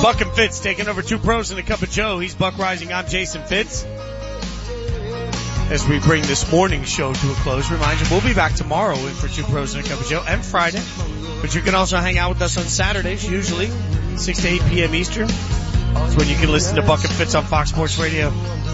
Buck and Fitz taking over Two Pros and a Cup of Joe. He's Buck Rising. I'm Jason Fitz. As we bring this morning's show to a close, remind you, we'll be back tomorrow in for Two Pros and a Cup of Joe and Friday. But you can also hang out with us on Saturdays, usually 6 to 8 p.m. Eastern. That's when you can listen to Buck and Fitz on Fox Sports Radio.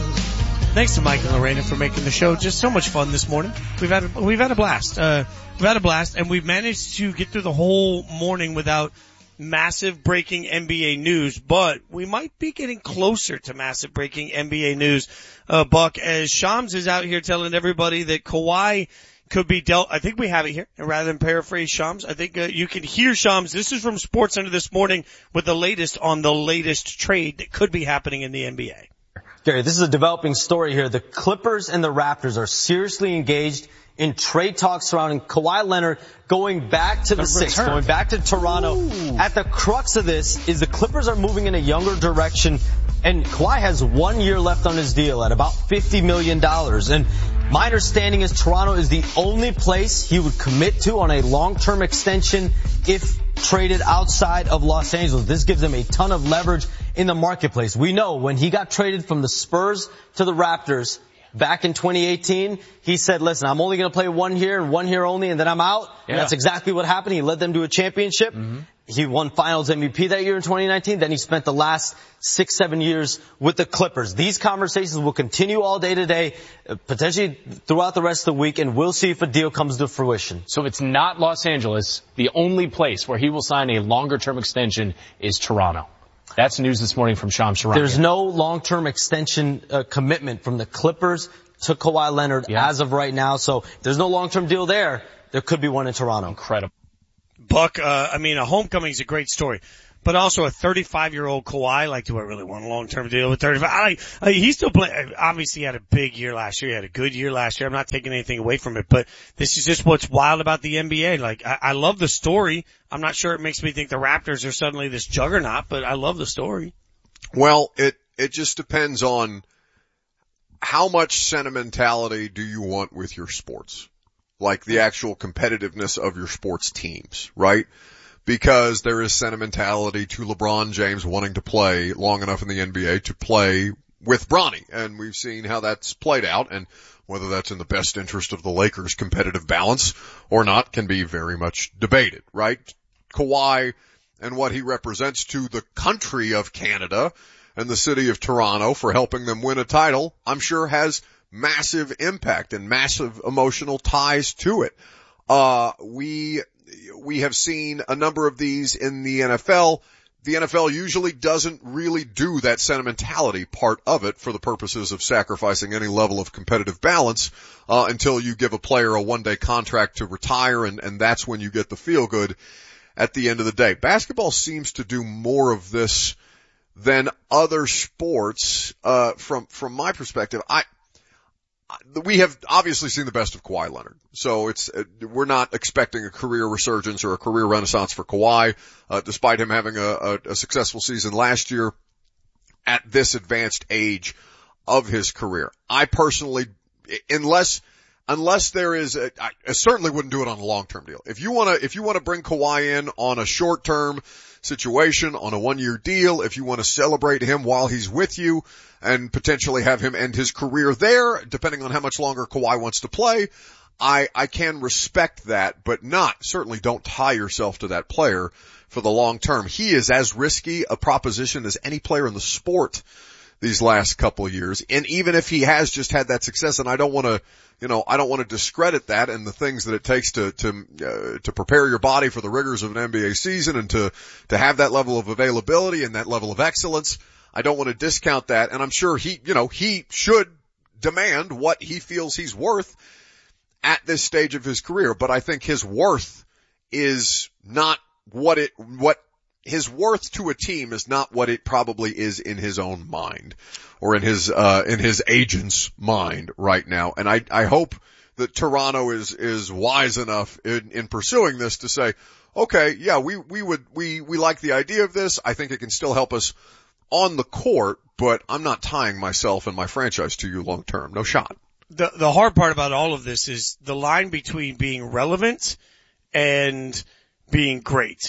Thanks to Mike and Lorena for making the show just so much fun this morning. We've had a blast. We've had a blast, and we've managed to get through the whole morning without massive breaking NBA news, but we might be getting closer to massive breaking NBA news, Buck, as Shams is out here telling everybody that Kawhi could be dealt. I think we have it here, and rather than paraphrase Shams, I think you can hear Shams. This is from SportsCenter this morning with the latest on the latest trade that could be happening in the NBA. Gary, this is a developing story here. The Clippers and the Raptors are seriously engaged in trade talks surrounding Kawhi Leonard going back to the Sixers, going back to Toronto. Ooh. At the crux of this is the Clippers are moving in a younger direction, and Kawhi has 1 year left on his deal at about $50 million. And my understanding is Toronto is the only place he would commit to on a long-term extension if traded outside of Los Angeles. This gives him a ton of leverage in the marketplace. We know when he got traded from the Spurs to the Raptors back in 2018, he said, listen, I'm only going to play 1 year and 1 year only, and then I'm out. Yeah. And that's exactly what happened. He led them to a championship. Mm-hmm. He won Finals MVP that year in 2019. Then he spent the last 6-7 years with the Clippers. These conversations will continue all day today, potentially throughout the rest of the week, and we'll see if a deal comes to fruition. So it's not Los Angeles. The only place where he will sign a longer-term extension is Toronto. That's news this morning from Shams Charania. There's no long-term extension commitment from the Clippers to Kawhi Leonard as of right now. So if there's no long-term deal there, there could be one in Toronto. Incredible. Buck, a homecoming is a great story, but also a 35-year-old Kawhi, like, do I really want a long-term deal with 35? He's still playing. Obviously, he had a big year last year. He had a good year last year. I'm not taking anything away from it, but this is just what's wild about the NBA. Like, I love the story. I'm not sure it makes me think the Raptors are suddenly this juggernaut, but I love the story. Well, it just depends on how much sentimentality do you want with your sports, like the actual competitiveness of your sports teams, right? Because there is sentimentality to LeBron James wanting to play long enough in the NBA to play with Bronny. And we've seen how that's played out, and whether that's in the best interest of the Lakers' competitive balance or not can be very much debated, right? Kawhi and what he represents to the country of Canada and the city of Toronto for helping them win a title, I'm sure has massive impact and massive emotional ties to it. We have seen a number of these in the NFL. The NFL usually doesn't really do that sentimentality part of it for the purposes of sacrificing any level of competitive balance, until you give a player a one-day contract to retire, and that's when you get the feel good at the end of the day. Basketball seems to do more of this than other sports, from my perspective. We have obviously seen the best of Kawhi Leonard. So we're not expecting a career resurgence or a career renaissance for Kawhi, despite him having a successful season last year at this advanced age of his career. I personally, unless there is I certainly wouldn't do it on a long-term deal. If you want to bring Kawhi in on a short-term situation, on a 1-year deal, if you want to celebrate him while he's with you and potentially have him end his career there, depending on how much longer Kawhi wants to play, I can respect that, but certainly don't tie yourself to that player for the long term. He is as risky a proposition as any player in the sport these last couple of years. And even if he has just had that success, and I don't want to discredit that and the things that it takes to prepare your body for the rigors of an NBA season and to have that level of availability and that level of excellence. I don't want to discount that. And I'm sure he should demand what he feels he's worth at this stage of his career. But I think his worth is not what his worth to a team is not what it probably is in his own mind or in his agent's mind right now. And I hope that Toronto is wise enough in pursuing this to say, okay, yeah, we like the idea of this. I think it can still help us on the court, but I'm not tying myself and my franchise to you long term. No shot. The hard part about all of this is the line between being relevant and being great.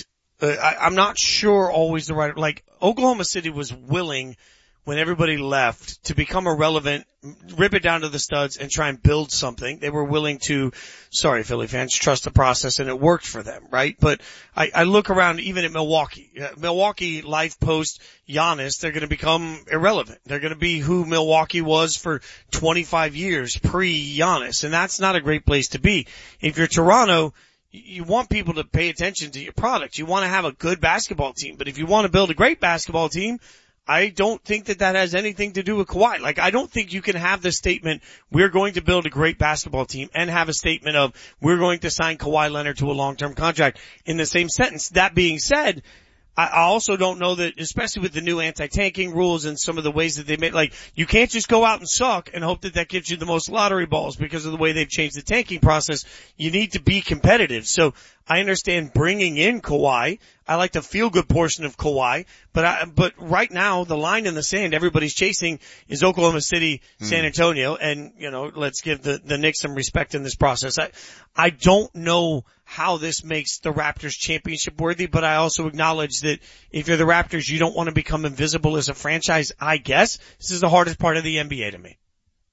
I'm not sure always the right, like Oklahoma City was willing when everybody left to become irrelevant, rip it down to the studs and try and build something. They were willing to, sorry Philly fans, trust the process, and it worked for them, right? But I look around even at Milwaukee. Milwaukee life post Giannis, they're going to become irrelevant. They're going to be who Milwaukee was for 25 years pre-Giannis, and that's not a great place to be. If you're Toronto, you want people to pay attention to your product. You want to have a good basketball team, but if you want to build a great basketball team, I don't think that has anything to do with Kawhi. Like, I don't think you can have the statement, we're going to build a great basketball team, and have a statement of, we're going to sign Kawhi Leonard to a long-term contract in the same sentence. That being said, I also don't know that, especially with the new anti-tanking rules and some of the ways that they made, like, you can't just go out and suck and hope that gives you the most lottery balls because of the way they've changed the tanking process. You need to be competitive. So I understand bringing in Kawhi. I like the feel-good portion of Kawhi, but right now the line in the sand everybody's chasing is Oklahoma City, San Antonio, and let's give the Knicks some respect in this process. I don't know how this makes the Raptors championship worthy, but I also acknowledge that if you're the Raptors, you don't want to become invisible as a franchise. I guess this is the hardest part of the NBA to me.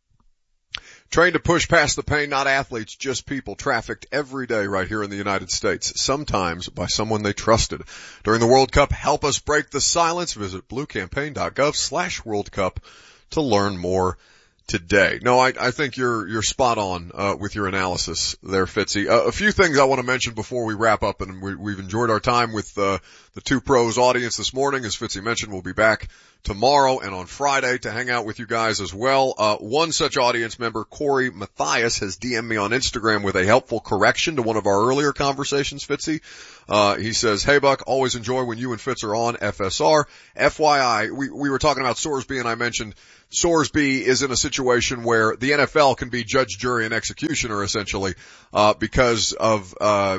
Trained to push past the pain, not athletes, just people trafficked every day right here in the United States, sometimes by someone they trusted. During the World Cup, help us break the silence. Visit bluecampaign.gov/World Cup to learn more today. No, I think you're spot on, with your analysis there, Fitzy. A few things I want to mention before we wrap up, and we've enjoyed our time with, the Two Pros audience this morning. As Fitzy mentioned, we'll be back tomorrow and on Friday to hang out with you guys as well. One such audience member, Corey Matthias, has DM'd me on Instagram with a helpful correction to one of our earlier conversations, Fitzy. He says, "Hey Buck, always enjoy when you and Fitz are on FSR. FYI, we were talking about Sorsby, and I mentioned Sorsby is in a situation where the NFL can be judge, jury, and executioner essentially, because of,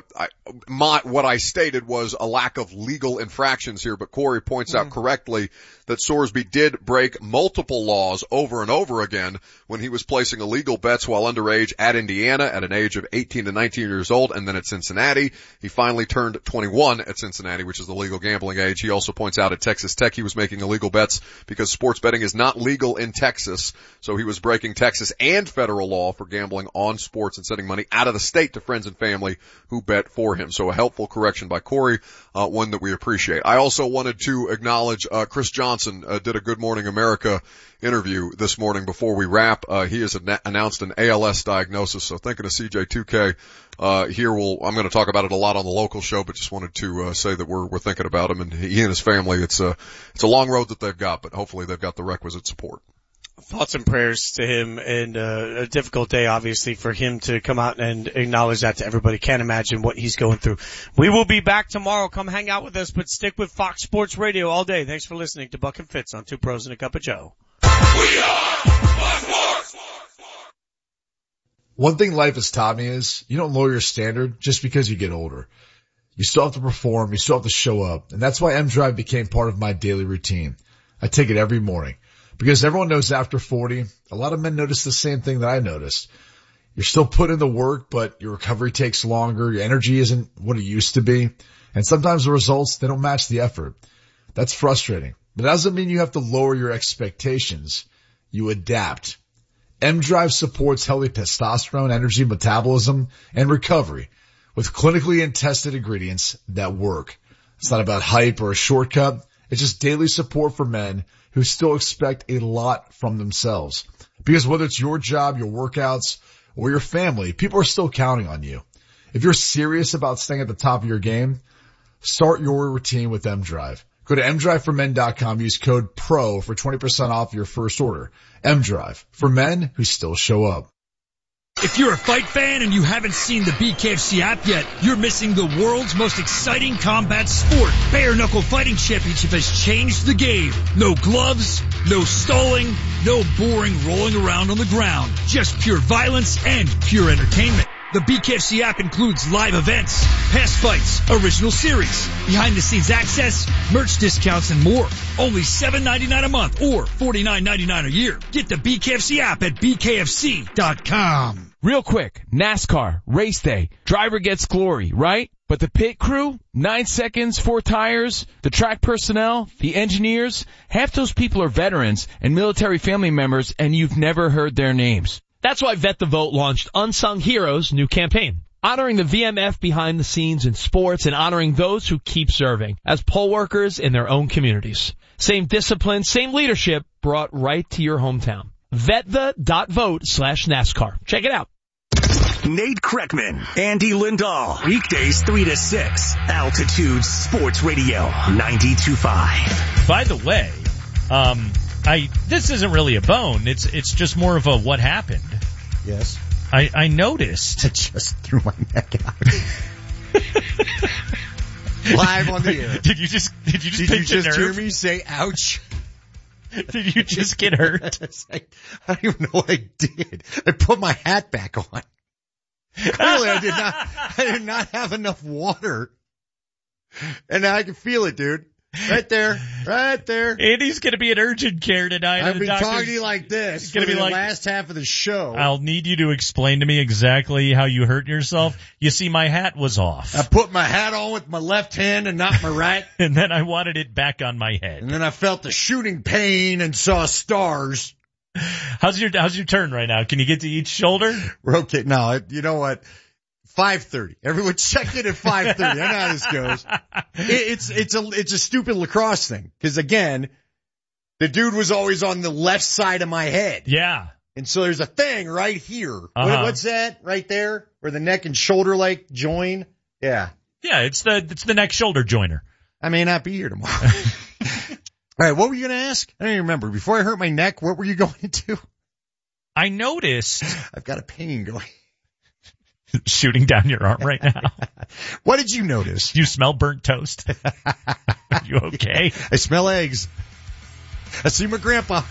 what I stated was a lack of legal infractions here, but Corey points out correctly that Sorsby did break multiple laws over and over again when he was placing illegal bets while underage at Indiana at an age of 18 to 19 years old, and then at Cincinnati. He finally turned 21 at Cincinnati, which is the legal gambling age. He also points out at Texas Tech he was making illegal bets because sports betting is not legal in Texas, so he was breaking Texas and federal law for gambling on sports and sending money out of the state to friends and family who bet for him. So a helpful correction by Corey, one that we appreciate. I also wanted to acknowledge Chris Johnson did a Good Morning America interview this morning before we wrap. He has announced an ALS diagnosis, so thinking of CJ2K here. I'm going to talk about it a lot on the local show, but just wanted to say that we're thinking about him and he and his family. It's a long road that they've got, but hopefully they've got the requisite support. Thoughts and prayers to him, and a difficult day, obviously, for him to come out and acknowledge that to everybody. Can't imagine what he's going through. We will be back tomorrow. Come hang out with us, but stick with Fox Sports Radio all day. Thanks for listening to Buck and Fitz on Two Pros and a Cup of Joe. We are Fox Sports. One thing life has taught me is you don't lower your standard just because you get older. You still have to perform. You still have to show up. And that's why M-Drive became part of my daily routine. I take it every morning. Because everyone knows after 40, a lot of men notice the same thing that I noticed. You're still putting in the work, but your recovery takes longer. Your energy isn't what it used to be. And sometimes the results, they don't match the effort. That's frustrating. But that doesn't mean you have to lower your expectations. You adapt. M-Drive supports healthy testosterone, energy, metabolism, and recovery with clinically and tested ingredients that work. It's not about hype or a shortcut. It's just daily support for men who still expect a lot from themselves. Because whether it's your job, your workouts, or your family, people are still counting on you. If you're serious about staying at the top of your game, start your routine with M-Drive. Go to mdriveformen.com, use code PRO for 20% off your first order. M-Drive, for men who still show up. If you're a fight fan and you haven't seen the BKFC app yet, you're missing the world's most exciting combat sport. Bare Knuckle Fighting Championship has changed the game. No gloves, no stalling, no boring rolling around on the ground. Just pure violence and pure entertainment. The BKFC app includes live events, past fights, original series, behind-the-scenes access, merch discounts, and more. Only $7.99 a month or $49.99 a year. Get the BKFC app at bkfc.com. Real quick, NASCAR, race day, driver gets glory, right? But the pit crew, 9 seconds, 4 tires, the track personnel, the engineers, half those people are veterans and military family members, and you've never heard their names. That's why Vet the Vote launched Unsung Heroes' new campaign, honoring the VMF behind the scenes in sports and honoring those who keep serving as poll workers in their own communities. Same discipline, same leadership brought right to your hometown. VetThe.vote/NASCAR. Check it out. Nate Kreckman, Andy Lindahl, weekdays 3 to 6, Altitude Sports Radio 92.5. By the way, this isn't really a bone. It's just more of a what happened. Yes. I noticed. I just threw my neck out. Live on the air. Did you just hear me say ouch? Did you just get hurt? I don't even know what I did. I put my hat back on. Clearly I did not have enough water. And now I can feel it, dude. Right there. Andy's gonna be in urgent care tonight. I've been talking to you like this. It's gonna be the last half of the show. I'll need you to explain to me exactly how you hurt yourself. You see, my hat was off. I put my hat on with my left hand and not my right. And then I wanted it back on my head. And then I felt the shooting pain and saw stars. How's your turn right now? Can you get to each shoulder? We're okay. No, you know what? 5:30. Everyone check in at 5:30. I know how this goes. It's a stupid lacrosse thing. Cause again, the dude was always on the left side of my head. Yeah. And so there's a thing right here. Uh-huh. What's that right there? Where the neck and shoulder like join? Yeah. Yeah, it's the neck shoulder joiner. I may not be here tomorrow. All right, what were you going to ask? I don't even remember. Before I hurt my neck, what were you going to? I noticed. I've got a pain going. Shooting down your arm right now. What did you notice? You smell burnt toast. Are you okay? I smell eggs. I see my grandpa.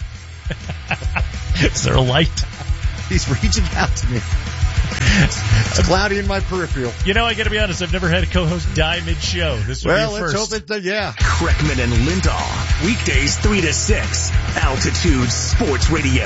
Is there a light? He's reaching out to me. It's cloudy in my peripheral. You know, I gotta be honest, I've never had a co-host die mid-show. This would be a first. Let's hope yeah. Kreckman and Lindahl, weekdays 3 to 6, Altitude Sports Radio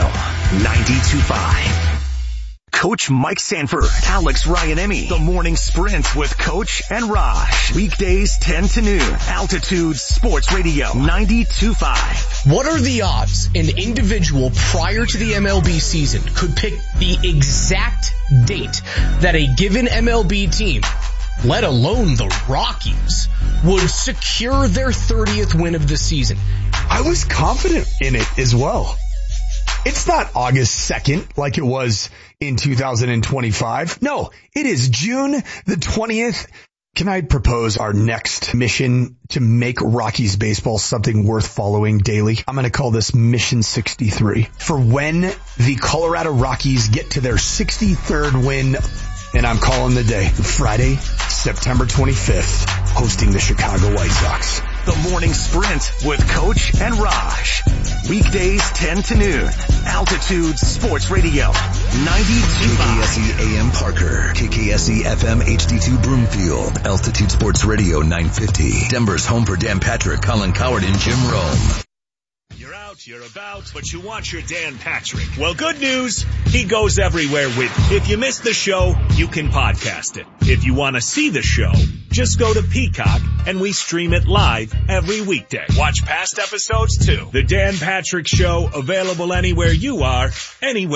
92.5. Coach Mike Sanford, Alex Ryan-Emmy, The Morning Sprint with Coach and Raj. Weekdays 10 to noon, Altitude Sports Radio 92.5. What are the odds an individual prior to the MLB season could pick the exact date that a given MLB team, let alone the Rockies, would secure their 30th win of the season? I was confident in it as well. It's not August 2nd like it was in 2025. No, it is June the 20th. Can I propose our next mission to make Rockies baseball something worth following daily? I'm going to call this Mission 63. For when the Colorado Rockies get to their 63rd win, and I'm calling the day Friday, September 25th, hosting the Chicago White Sox. The Morning Sprint with Coach and Raj. Weekdays 10 to noon. Altitude Sports Radio 92.5. KKSE AM Parker. KKSE FM HD2 Broomfield. Altitude Sports Radio 950. Denver's home for Dan Patrick, Colin Coward, and Jim Rome. You're out, you're about, but you want your Dan Patrick. Well, good news. He goes everywhere with you. If you missed the show, you can podcast it. If you want to see the show, just go to Peacock and we stream it live every weekday. Watch past episodes too. The Dan Patrick Show, available anywhere you are, anywhere.